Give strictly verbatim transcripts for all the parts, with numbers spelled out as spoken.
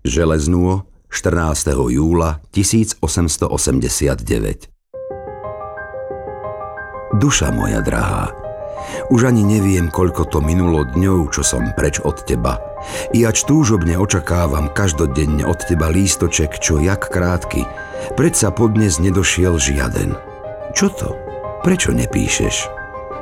Železnú, štrnásteho júla tisícosemstoosemdesiatdeväť. Duša moja drahá, už ani neviem, koľko to minulo dňov, čo som preč od teba. Iač túžobne očakávam každodenne od teba lístoček, čo jak krátky. Predsa podnes nedošiel žiaden. Čo to? Prečo nepíšeš?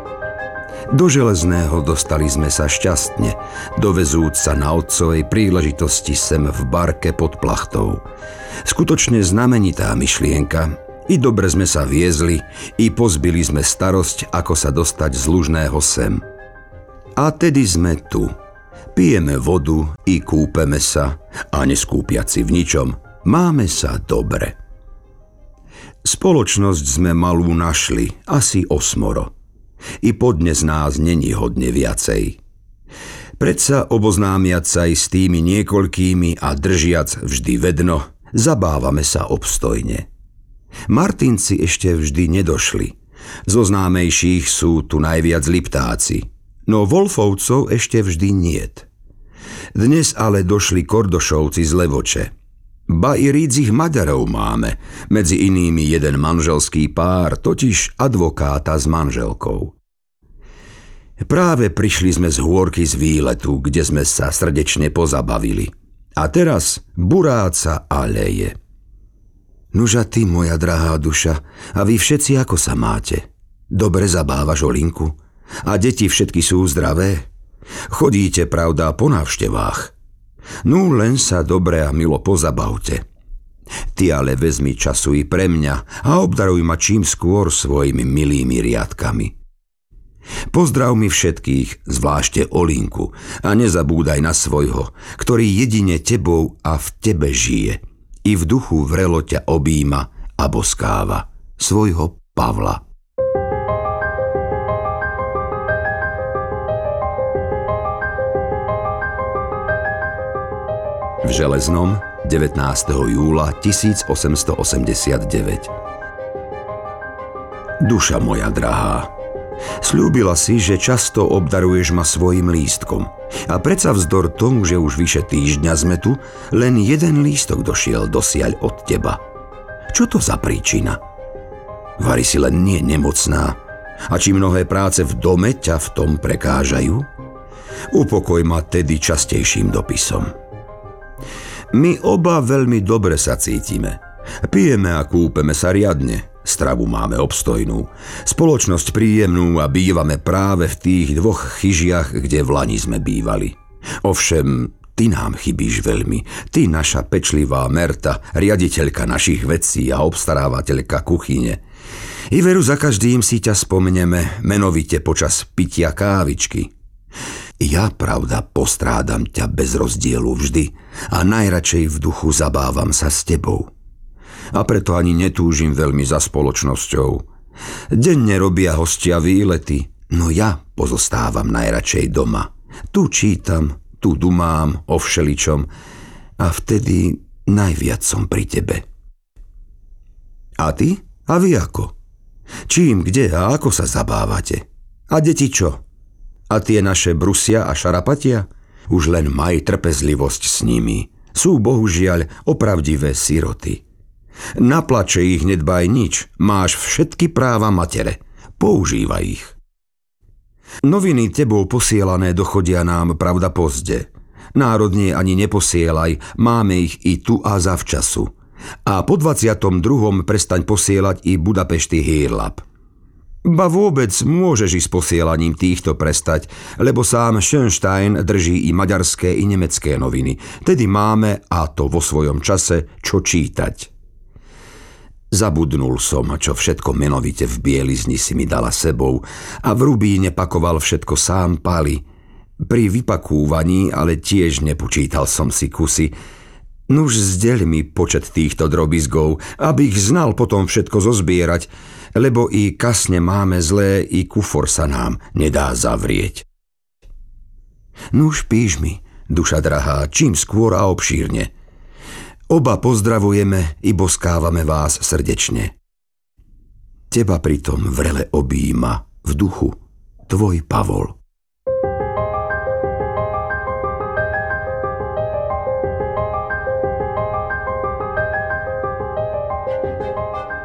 Do Železného dostali sme sa šťastne, dovezúc sa na otcovej príležitosti sem v barke pod plachtou. Skutočne znamenitá myšlienka, i dobre sme sa viezli, i pozbili sme starosť, ako sa dostať z Lužného sem. A tedy sme tu. Pijeme vodu i kúpeme sa, a neskúpiaci v ničom, máme sa dobre. Spoločnosť sme malú našli, asi osmoro. I podnes nás není hodne viacej. Predsa oboznámiať sa aj s tými niekoľkými a držiac vždy vedno, zabávame sa obstojne. Martinci ešte vždy nedošli. Zo známejších sú tu najviac Liptáci, no Wolfovcov ešte vždy niet. Dnes ale došli Kordošovci z Levoče. Ba i rídzich Maďarov máme, medzi inými jeden manželský pár, totiž advokáta s manželkou. Práve prišli sme z hôrky z výletu, kde sme sa srdečne pozabavili. A teraz buráca a leje. Nuža ty, moja drahá duša, a vy všetci ako sa máte? Dobre zabávaš Olinku? A deti všetky sú zdravé? Chodíte, pravda, po návštevách? No len sa dobre a milo pozabavte. Ty ale vezmi času i pre mňa a obdaruj ma čím skôr svojimi milými riadkami. Pozdrav mi všetkých, zvlášte Olinku, a nezabúdaj na svojho, ktorý jedine tebou a v tebe žije. I v duchu vrelo ťa objíma a boskáva. Svojho Pavla. V Železnom, devätnásteho júla tisícosemstoosemdesiatdeväť. Duša moja drahá, sľúbila si, že často obdaruješ ma svojim lístkom. A predsa vzdor tomu, že už vyše týždňa sme tu, len jeden lístok došiel dosiaľ od teba. Čo to za príčina? Vari si len nie nemocná? A či mnohé práce v dome ťa v tom prekážajú? Upokoj ma tedy častejším dopisom. My oba veľmi dobre sa cítime. Pijeme a kúpeme sa riadne. Stravu máme obstojnú, spoločnosť príjemnú a bývame práve v tých dvoch chyžiach, kde v lani sme bývali. Ovšem, ty nám chybíš veľmi. Ty, naša pečlivá Merta, riaditeľka našich vecí a obstarávateľka kuchyne. I veru za každým si ťa spomneme, menovite počas pitia kávičky. Ja, pravda, postrádam ťa bez rozdielu vždy a najradšej v duchu zabávam sa s tebou. A preto ani netúžim veľmi za spoločnosťou. Denne robia hostia výlety, no ja pozostávam najradšej doma. Tu čítam, tu dumám o všeličom a vtedy najviac som pri tebe. A ty? A vy ako? Čím, kde a ako sa zabávate? A deti čo? A tie naše brusia a šarapatia? Už len maj trpezlivosť s nimi. Sú bohužiaľ opravdivé siroty. Na plače ich nedbaj nič. Máš všetky práva matere. Používaj ich. Noviny tebou posielané dochodia nám, pravda, pozde. Národne ani neposielaj, máme ich i tu a zavčasu. A po dvadsiatom druhom prestaň posielať i Budapešty Hírlap. Ba vôbec môžeš i s posielaním týchto prestať, lebo sám Schönstein drží i maďarské i nemecké noviny. Tedy máme, a to vo svojom čase, čo čítať. Zabudnul som, čo všetko menovite v bielizni si mi dala sebou a v rubíne pakoval všetko sám Pali. Pri vypakúvaní ale tiež nepočítal som si kusy. Nuž zdeľ mi počet týchto drobizgov, aby ich znal potom všetko zozbierať, lebo i kasne máme zlé, i kufor sa nám nedá zavrieť. Nuž píš mi, duša drahá, čím skôr a obšírne. Oba pozdravujeme i boskávame vás srdečne. Teba pritom vrele objíma v duchu tvoj Pavol.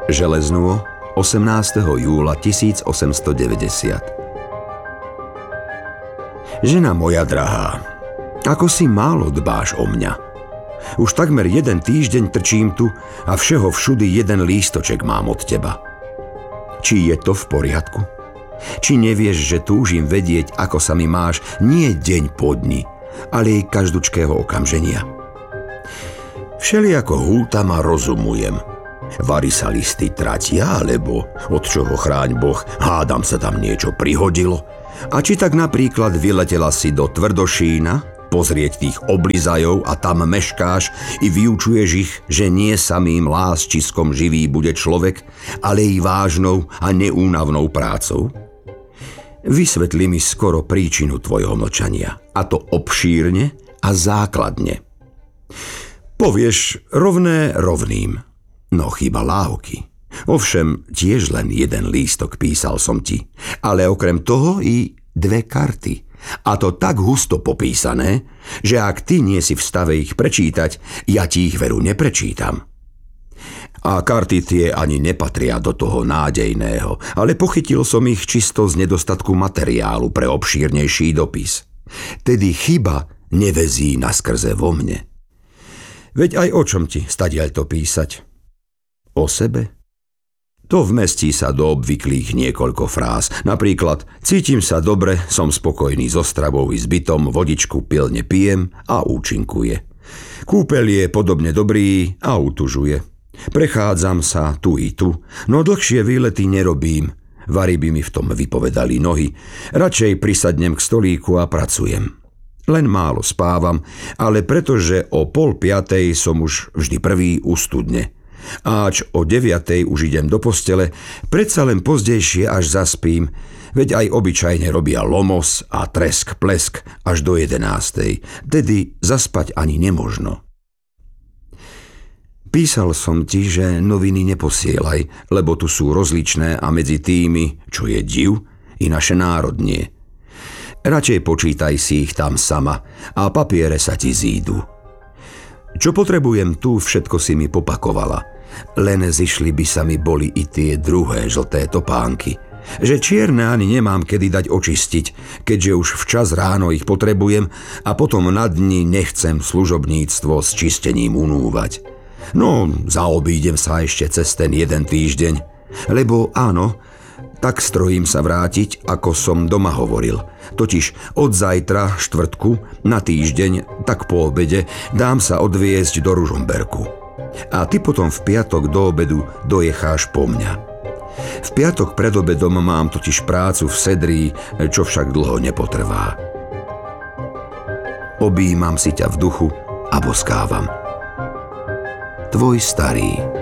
Železno, osemnásteho júla tisícosemstodeväťdesiat. Žena moja drahá, ako si málo dbáš o mňa. Už takmer jeden týždeň trčím tu a všeho všudy jeden lístoček mám od teba. Či je to v poriadku? Či nevieš, že túžim vedieť, ako sa mi máš nie deň po dni, ale aj každučkého okamženia? Všelijako hútam a rozumujem. Vary sa listy tratia, alebo od čoho chráň Boh, hádam sa tam niečo prihodilo. A či tak napríklad vyletela si do Tvrdošína, pozrieť tých oblizajov a tam meškáš i vyučuješ ich, že nie samým lásčiskom živý bude človek, ale i vážnou a neúnavnou prácou? Vysvetli mi skoro príčinu tvojho mlčania, a to obšírne a základne. Povieš rovné rovným. No chyba lávky. Ovšem, tiež len jeden lístok písal som ti, ale okrem toho i dve karty. A to tak husto popísané, že ak ty nie si v stave ich prečítať, ja ti ich veru neprečítam. A karty tie ani nepatria do toho nádejného, ale pochytil som ich čisto z nedostatku materiálu pre obšírnejší dopis. Tedy chyba nevezí naskrze vo mne. Veď aj o čom ti stadiaľ to písať? O sebe? To vmestí sa do obvyklých niekoľko fráz. Napríklad, cítim sa dobre, som spokojný so stravou i s bytom, vodičku pilne pijem a účinkuje. Kúpeľ je podobne dobrý a utužuje. Prechádzam sa tu i tu, no dlhšie výlety nerobím. Vary by mi v tom vypovedali nohy. Radšej prisadnem k stolíku a pracujem. Len málo spávam, ale pretože o pol piatej som už vždy prvý u studne. Áč o deviatej už idem do postele, predsa len pozdejšie až zaspím, veď aj obyčajne robia lomos a tresk plesk až do jedenástej, tedy zaspať ani nemožno. Písal som ti, že noviny neposielaj, lebo tu sú rozličné a medzi tými, čo je div, i naše národnie. Radšej počítaj si ich tam sama a papiere sa ti zídu. Čo potrebujem tu, všetko si mi popakovala. Len zišli by sa mi boli i tie druhé žlté topánky. Že čierne ani nemám kedy dať očistiť, keďže už včas ráno ich potrebujem a potom na dni nechcem služobníctvo s čistením unúvať. No, zaobídem sa ešte cez ten jeden týždeň, lebo áno, tak strojím sa vrátiť, ako som doma hovoril. Totiž od zajtra, štvrtku, na týždeň, tak po obede, dám sa odviezť do Ružomberku. A ty potom v piatok do obedu dojecháš po mňa. V piatok pred obedom mám totiž prácu v Sedrí, čo však dlho nepotrvá. Objímam si ťa v duchu a boskávam. Tvoj starý.